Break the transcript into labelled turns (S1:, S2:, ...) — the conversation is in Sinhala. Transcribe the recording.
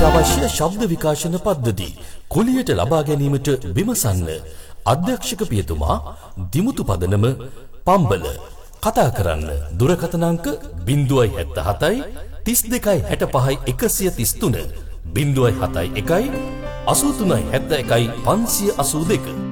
S1: ඔබට අවශ්‍ය ශබ්ද විකාශන පද්ධති කුලියට ලබා ගැනීමට විමසන්න. අධ්‍යක්ෂක පියතුමා දිමුතු පදනම පම්බල. කතා කරන්න දුරකථන අංක 077 32 65 133 071 83 71 582.